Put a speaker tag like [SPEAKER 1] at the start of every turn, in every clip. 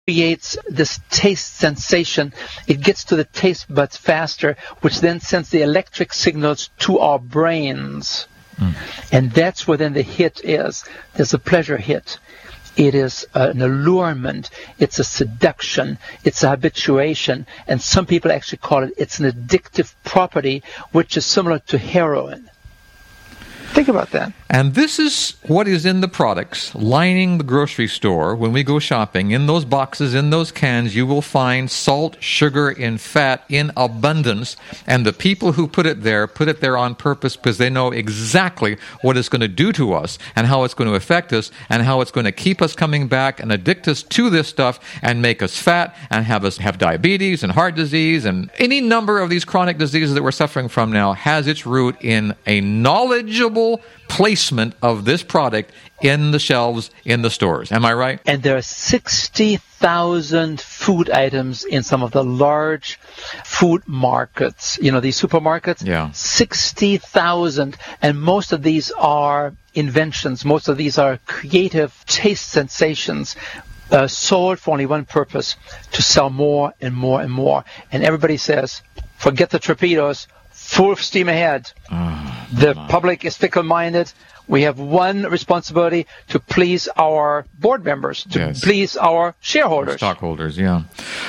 [SPEAKER 1] creates this taste sensation. It gets to the taste buds faster, which then sends the electric signals to our brains. And that's where then the hit is. There's a pleasure hit. It is an allurement. It's a seduction. It's a habituation. And some people actually call it's an addictive property, which is similar to heroin. Think about that.
[SPEAKER 2] And this is what is in the products lining the grocery store when we go shopping. In those boxes, in those cans, you will find salt, sugar, and fat in abundance. And the people who put it there on purpose because they know exactly what it's going to do to us and how it's going to affect us and how it's going to keep us coming back and addict us to this stuff and make us fat and have us have diabetes and heart disease and any number of these chronic diseases that we're suffering from now has its root in a knowledgeable placement of this product in the shelves in the stores. Am I right?
[SPEAKER 1] And there are 60,000 food items in some of the large food markets. You know, these supermarkets?
[SPEAKER 2] Yeah.
[SPEAKER 1] 60,000. And most of these are inventions. Most of these are creative taste sensations sold for only one purpose, to sell more and more and more. And everybody says, forget the torpedoes, full steam ahead. The public is fickle-minded. We have one responsibility, to please our board members, to please our shareholders.
[SPEAKER 2] Stockholders, yeah.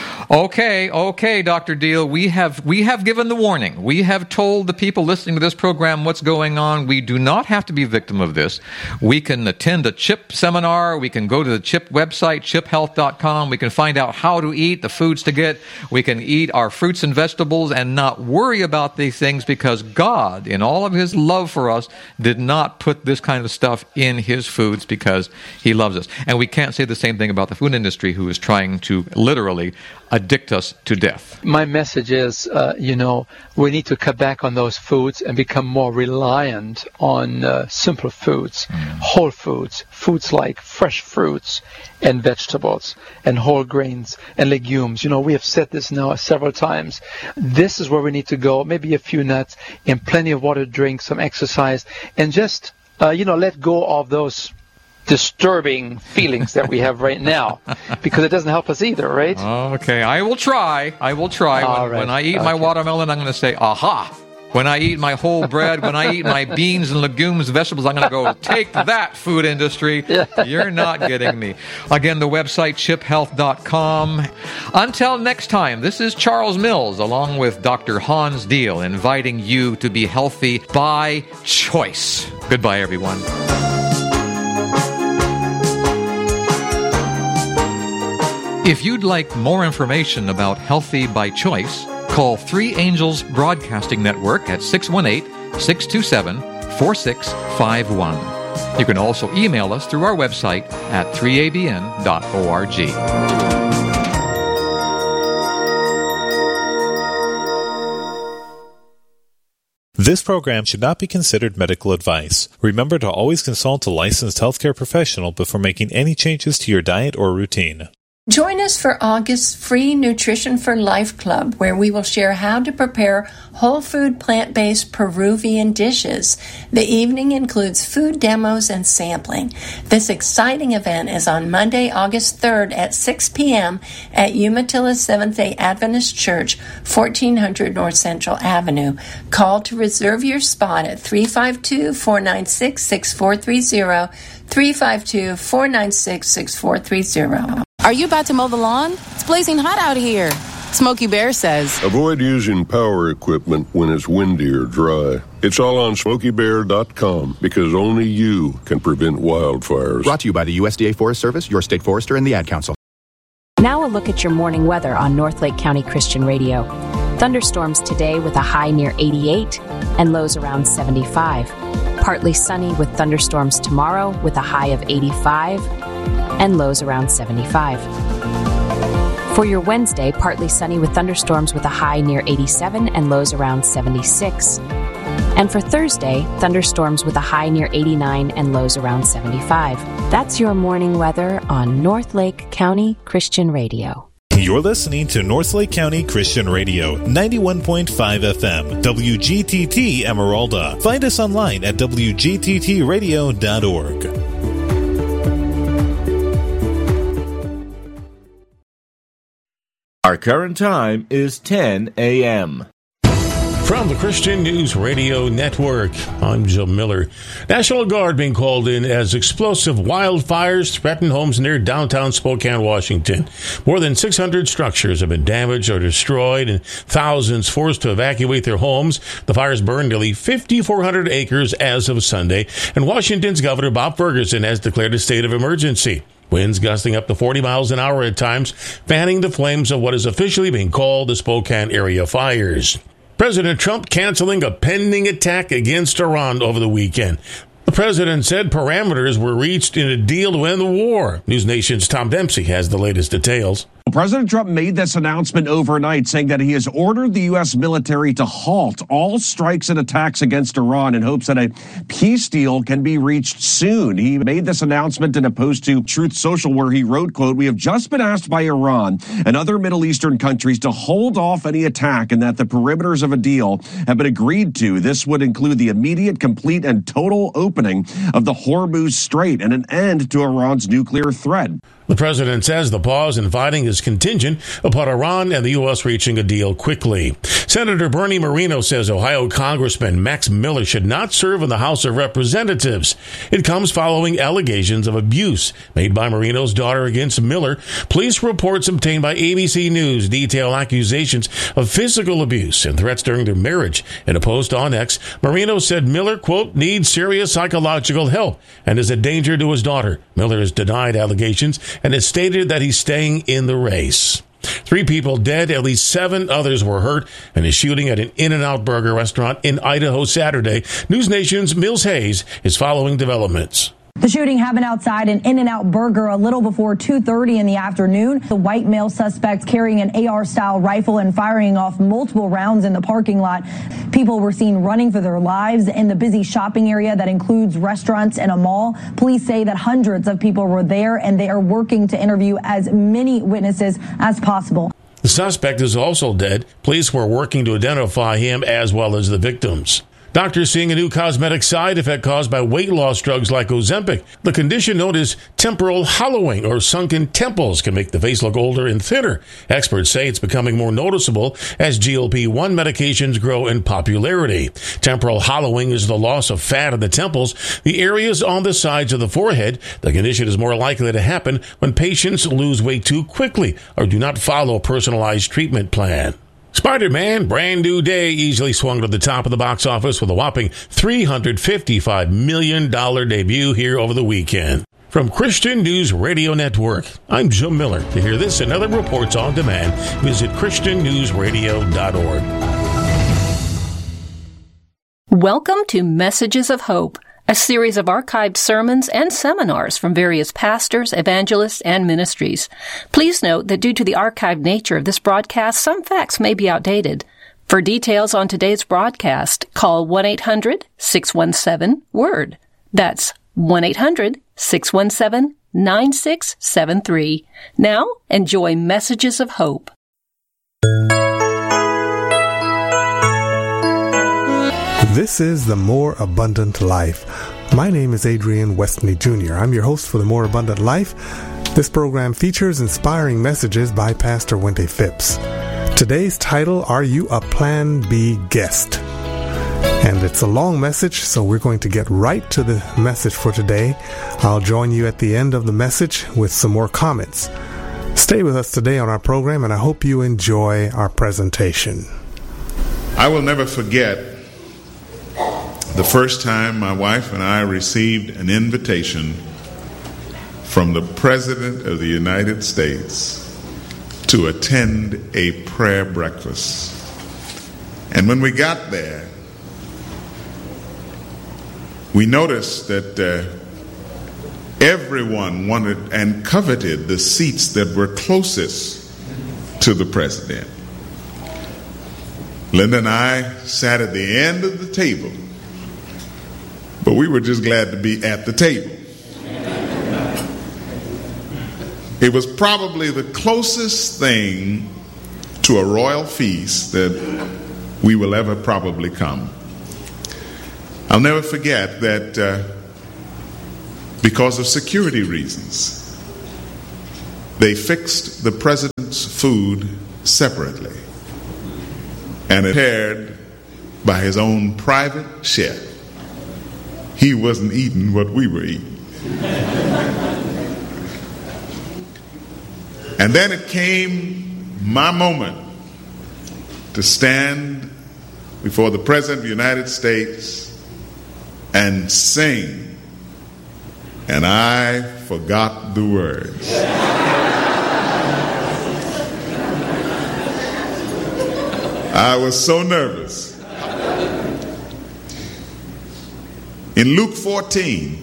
[SPEAKER 2] Okay, Dr. Deal, we have given the warning. We have told the people listening to this program what's going on. We do not have to be victim of this. We can attend a CHIP seminar. We can go to the CHIP website, chiphealth.com. We can find out how to eat, the foods to get. We can eat our fruits and vegetables and not worry about these things because God, in all of His love for us, did not put this kind of stuff in His foods because He loves us. And we can't say the same thing about the food industry, who is trying to literally addict us to death.
[SPEAKER 1] My message is, we need to cut back on those foods and become more reliant on simple foods, whole foods, foods like fresh fruits and vegetables and whole grains and legumes. You know, we have said this now several times. This is where we need to go. Maybe a few nuts and plenty of water, drink, some exercise, and just, let go of those disturbing feelings that we have right now, because it doesn't help us either, right?
[SPEAKER 2] Okay, I will try. When I eat my watermelon, I'm going to say, aha. When I eat my whole bread, when I eat my beans and legumes, vegetables, I'm going to go, take that, food industry. You're not getting me. Again, the website, chiphealth.com. Until next time, this is Charles Mills, along with Dr. Hans Deal, inviting you to be healthy by choice. Goodbye, everyone. If you'd like more information about Healthy by Choice, call 3 Angels Broadcasting Network at 618-627-4651. You can also email us through our website at 3abn.org.
[SPEAKER 3] This program should not be considered medical advice. Remember to always consult a licensed healthcare professional before making any changes to your diet or routine.
[SPEAKER 4] Join us for August's free Nutrition for Life Club, where we will share how to prepare whole food, plant-based Peruvian dishes. The evening includes food demos and sampling. This exciting event is on Monday, August 3rd at 6 p.m. at Umatilla Seventh-day Adventist Church, 1400 North Central Avenue. Call to reserve your spot at 352-496-6430, 352-496-6430.
[SPEAKER 5] Are you about to mow the lawn? It's blazing hot out here. Smokey Bear says,
[SPEAKER 6] avoid using power equipment when it's windy or dry. It's all on SmokeyBear.com because only you can prevent wildfires.
[SPEAKER 7] Brought to you by the USDA Forest Service, your state forester, and the Ad Council.
[SPEAKER 8] Now a look at your morning weather on Northlake County Christian Radio. Thunderstorms today with a high near 88 and lows around 75. Partly sunny with thunderstorms tomorrow with a high of 85 and lows around 75. For your Wednesday, partly sunny with thunderstorms with a high near 87 and lows around 76. And for Thursday, thunderstorms with a high near 89 and lows around 75. That's your morning weather on Northlake County Christian Radio.
[SPEAKER 3] You're listening to Northlake County Christian Radio, 91.5 FM, WGTT Emeralda. Find us online at WGTTradio.org.
[SPEAKER 9] Our current time is 10 a.m.
[SPEAKER 10] From the Christian News Radio Network, I'm Joe Miller. National Guard being called in as explosive wildfires threaten homes near downtown Spokane, Washington. More than 600 structures have been damaged or destroyed and thousands forced to evacuate their homes. The fires burned nearly 5,400 acres as of Sunday, and Washington's Governor Bob Ferguson has declared a state of emergency. Winds gusting up to 40 miles an hour at times, fanning the flames of what is officially being called the Spokane area fires. President Trump canceling a pending attack against Iran over the weekend. The president said parameters were reached in a deal to end the war. News Nation's Tom Dempsey has the latest details.
[SPEAKER 11] President Trump made this announcement overnight, saying that he has ordered the U.S. military to halt all strikes and attacks against Iran in hopes that a peace deal can be reached soon. He made this announcement in a post to Truth Social where he wrote, quote, "We have just been asked by Iran and other Middle Eastern countries to hold off any attack and that the perimeters of a deal have been agreed to. This would include the immediate, complete, and total opening of the Hormuz Strait and an end to Iran's nuclear threat."
[SPEAKER 10] The president says the pause in fighting is contingent upon Iran and the U.S. reaching a deal quickly. Senator Bernie Moreno says Ohio Congressman Max Miller should not serve in the House of Representatives. It comes following allegations of abuse made by Moreno's daughter against Miller. Police reports obtained by ABC News detail accusations of physical abuse and threats during their marriage. In a post on X, Moreno said Miller, quote, "needs serious psychological help and is a danger to his daughter." Miller has denied allegations and has stated that he's staying in the race. 3 people dead, at least 7 others were hurt in a shooting at an In-N-Out Burger restaurant in Idaho Saturday. News Nation's Mills Hayes is following developments.
[SPEAKER 12] The shooting happened outside an In-N-Out Burger a little before 2:30 in the afternoon. The white male suspect carrying an AR-style rifle and firing off multiple rounds in the parking lot. People were seen running for their lives in the busy shopping area that includes restaurants and a mall. Police say that hundreds of people were there and they are working to interview as many witnesses as possible.
[SPEAKER 10] The suspect is also dead. Police were working to identify him as well as the victims. Doctors seeing a new cosmetic side effect caused by weight loss drugs like Ozempic. The condition known as temporal hollowing or sunken temples can make the face look older and thinner. Experts say it's becoming more noticeable as GLP-1 medications grow in popularity. Temporal hollowing is the loss of fat in the temples, the areas on the sides of the forehead. The condition is more likely to happen when patients lose weight too quickly or do not follow a personalized treatment plan. Spider-Man, brand new day, easily swung to the top of the box office with a whopping $355 million debut here over the weekend. From Christian News Radio Network, I'm Joe Miller. To hear this and other reports on demand, visit ChristianNewsRadio.org.
[SPEAKER 13] Welcome to Messages of Hope, a series of archived sermons and seminars from various pastors, evangelists, and ministries. Please note that due to the archived nature of this broadcast, some facts may be outdated. For details on today's broadcast, call 1-800-617-WORD. That's 1-800-617-9673. Now, enjoy Messages of Hope.
[SPEAKER 14] This is The More Abundant Life. My name is Adrian Westney Jr. I'm your host for The More Abundant Life. This program features inspiring messages by Pastor Wente Phipps. Today's title, Are You a Plan B Guest? And it's a long message, so we're going to get right to the message for today. I'll join you at the end of the message with some more comments. Stay with us today on our program, and I hope you enjoy our presentation.
[SPEAKER 15] I will never forget the first time my wife and I received an invitation from the President of the United States to attend a prayer breakfast. And when we got there, we noticed that everyone wanted and coveted the seats that were closest to the President. Linda and I sat at the end of the table, but we were just glad to be at the table. It was probably the closest thing to a royal feast that we will ever probably come. I'll never forget that because of security reasons, they fixed the president's food separately and prepared by his own private chef. He wasn't eating what we were eating. And then it came my moment to stand before the President of the United States and sing, and I forgot the words. I was so nervous. In Luke 14,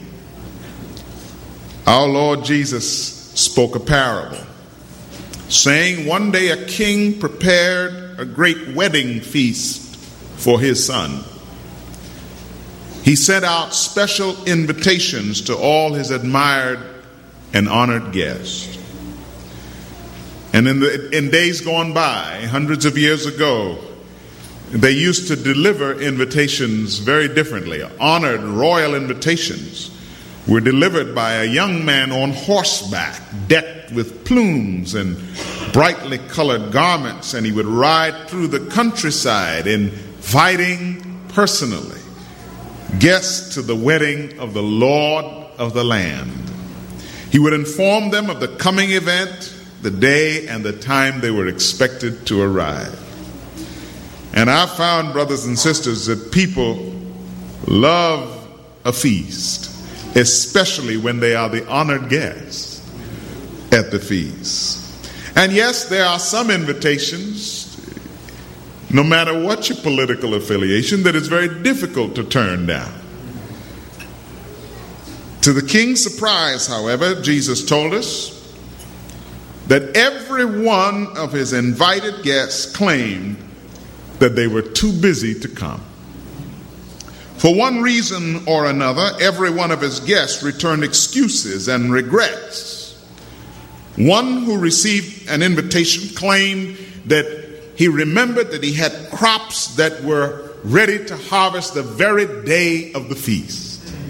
[SPEAKER 15] our Lord Jesus spoke a parable, saying, one day a king prepared a great wedding feast for his son. He sent out special invitations to all his admired and honored guests. And in days gone by, hundreds of years ago, they used to deliver invitations very differently. Honored royal invitations were delivered by a young man on horseback, decked with plumes and brightly colored garments, and he would ride through the countryside inviting personally guests to the wedding of the Lord of the land. He would inform them of the coming event, the day and the time they were expected to arrive. And I found, brothers and sisters, that people love a feast, especially when they are the honored guests at the feast. And yes, there are some invitations, no matter what your political affiliation, that it's very difficult to turn down. To the king's surprise, however, Jesus told us that every one of his invited guests claimed that they were too busy to come. For one reason or another, every one of his guests returned excuses and regrets. One who received an invitation claimed that he remembered that he had crops that were ready to harvest the very day of the feast.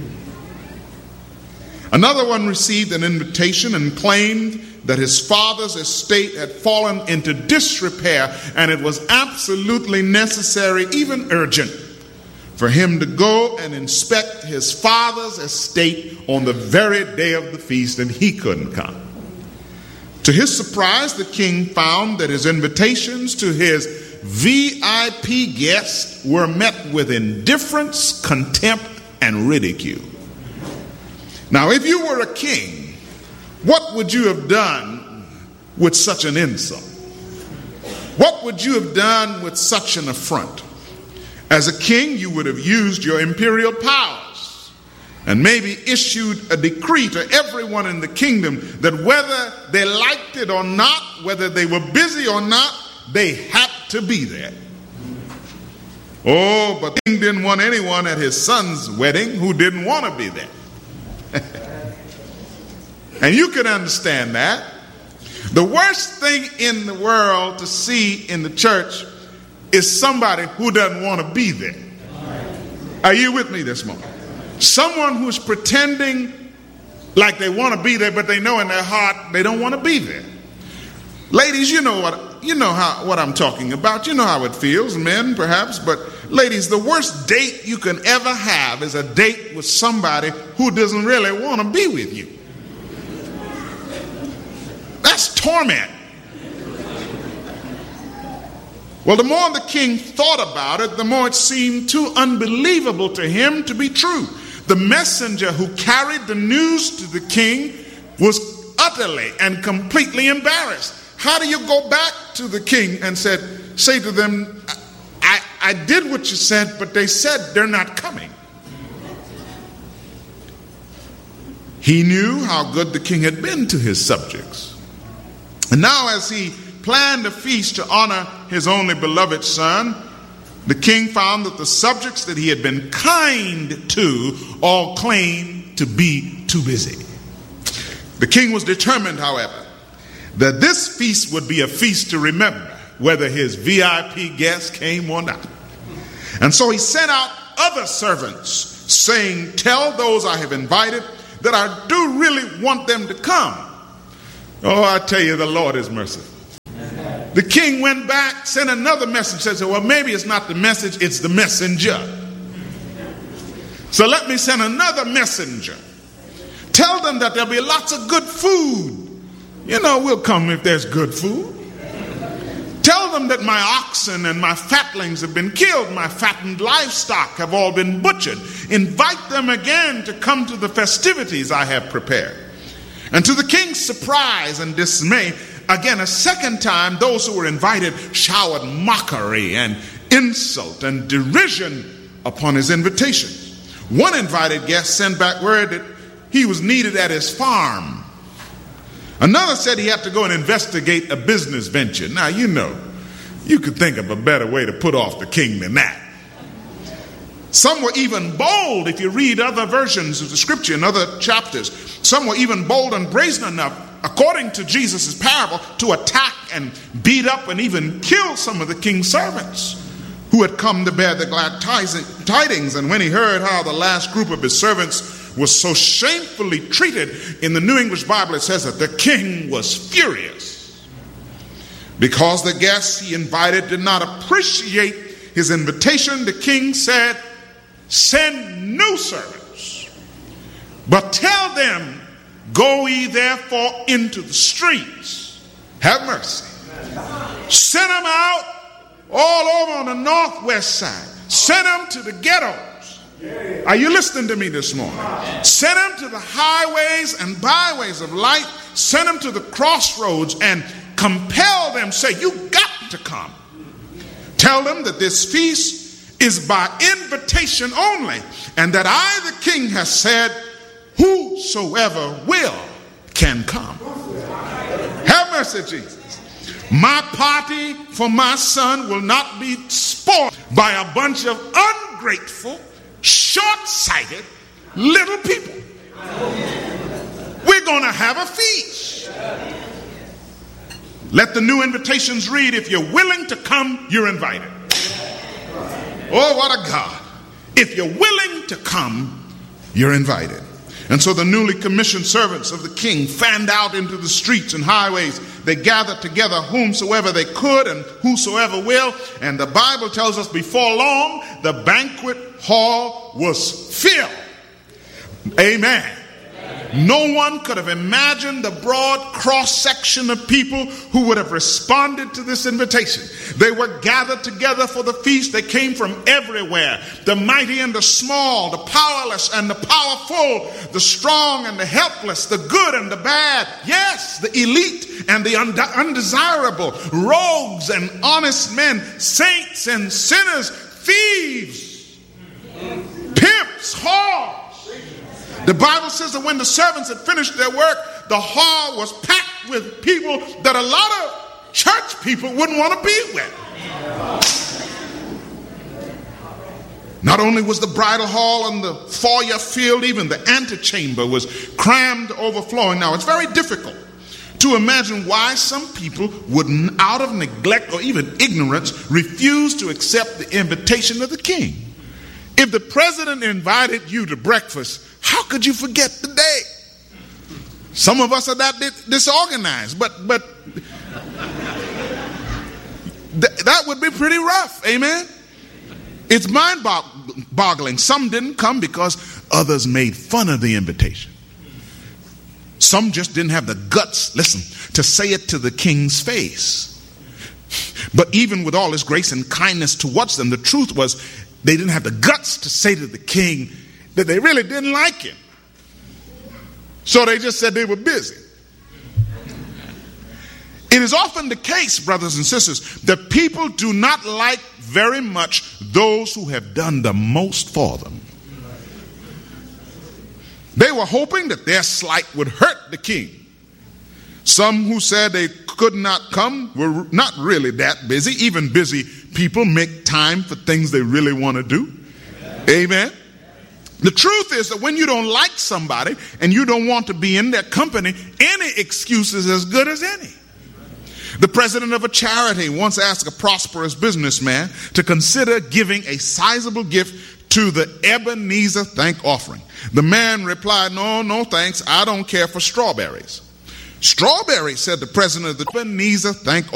[SPEAKER 15] Another one received an invitation and claimed that his father's estate had fallen into disrepair and it was absolutely necessary, even urgent, for him to go and inspect his father's estate on the very day of the feast, and he couldn't come. To his surprise, the king found that his invitations to his VIP guests were met with indifference, contempt, and ridicule. Now, if you were a king, what would you have done with such an insult? What would you have done with such an affront? As a king, you would have used your imperial powers and maybe issued a decree to everyone in the kingdom that whether they liked it or not, whether they were busy or not, they had to be there. Oh, but the king didn't want anyone at his son's wedding who didn't want to be there. And you can understand that. The worst thing in the world to see in the church is somebody who doesn't want to be there. Are you with me this morning? Someone who's pretending like they want to be there, but they know in their heart they don't want to be there. Ladies, you know what I'm talking about. You know how it feels, men perhaps, but ladies, the worst date you can ever have is a date with somebody who doesn't really want to be with you. That's torment. Well, the more the king thought about it, the more it seemed too unbelievable to him to be true. The messenger who carried the news to the king was utterly and completely embarrassed. How do you go back to the king and say to them, I did what you said, but they said they're not coming? He knew how good the king had been to his subjects. And now as he planned a feast to honor his only beloved son, the king found that the subjects that he had been kind to all claimed to be too busy. The king was determined, however, that this feast would be a feast to remember, whether his VIP guests came or not. And so he sent out other servants saying, tell those I have invited that I do really want them to come. Oh, I tell you, the Lord is merciful. The king went back, sent another message, said, well, maybe it's not the message, it's the messenger. So let me send another messenger. Tell them that there'll be lots of good food. You know, we'll come if there's good food. Tell them that my oxen and my fatlings have been killed. My fattened livestock have all been butchered. Invite them again to come to the festivities I have prepared. And to the king's surprise and dismay, again, a second time, those who were invited showered mockery and insult and derision upon his invitation. One invited guest sent back word that he was needed at his farm. Another said he had to go and investigate a business venture. Now, you know, you could think of a better way to put off the king than that. Some were even bold, if you read other versions of the scripture in other chapters. Some were even bold and brazen enough, according to Jesus' parable, to attack and beat up and even kill some of the king's servants who had come to bear the glad tidings. And when he heard how the last group of his servants was so shamefully treated, in the New English Bible it says that the king was furious because the guests he invited did not appreciate his invitation. The king said, send new servants, but tell them, go ye therefore into the streets. Have mercy. Send them out all over on the northwest side. Send them to the ghettos. Are you listening to me this morning? Send them to the highways and byways of life. Send them to the crossroads and compel them. Say, you got to come. Tell them that this feast is by invitation only, and that I, the king, has said, whosoever will can come. Have mercy, Jesus. My party for my son will not be spoiled by a bunch of ungrateful, short-sighted little people. We're going to have a feast. Let the new invitations read, if you're willing to come, you're invited. Oh, what a God. If you're willing to come, you're invited. And so the newly commissioned servants of the king fanned out into the streets and highways. They gathered together whomsoever they could and whosoever will. And the Bible tells us before long, the banquet hall was filled. Amen. No one could have imagined the broad cross-section of people who would have responded to this invitation. They were gathered together for the feast. They came from everywhere. The mighty and the small, the powerless and the powerful, the strong and the helpless, the good and the bad. Yes, the elite and the undesirable, rogues and honest men, saints and sinners, thieves, pimps, whores. The Bible says that when the servants had finished their work, the hall was packed with people that a lot of church people wouldn't want to be with. Not only was the bridal hall and the foyer filled, even the antechamber was crammed to overflowing. Now, it's very difficult to imagine why some people would, out of neglect or even ignorance, refuse to accept the invitation of the king. If the president invited you to breakfast, how could you forget the day? Some of us are that disorganized, but that would be pretty rough. Amen. It's mind-boggling. Some didn't come because others made fun of the invitation. Some just didn't have the guts, listen, to say it to the king's face. But even with all his grace and kindness towards them, the truth was they didn't have the guts to say to the king that they really didn't like him. So they just said they were busy. It is often the case, brothers and sisters, that people do not like very much those who have done the most for them. They were hoping that their slight would hurt the king. Some who said they could not come were not really that busy. Even busy people make time for things they really want to do. Amen. The truth is that when you don't like somebody and you don't want to be in their company, any excuse is as good as any. The president of a charity once asked a prosperous businessman to consider giving a sizable gift to the Ebenezer Thank Offering. The man replied, no thanks, I don't care for strawberries. Strawberries, said the president of the Ebenezer Thank